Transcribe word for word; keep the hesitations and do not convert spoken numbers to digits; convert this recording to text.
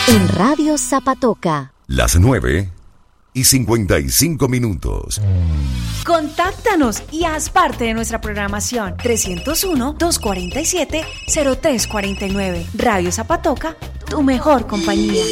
En Radio Zapatoca. Las nueve y cincuenta y cinco minutos. Contáctanos y haz parte de nuestra programación. trescientos uno, doscientos cuarenta y siete, cero tres cuarenta y nueve. Radio Zapatoca, tu mejor compañía.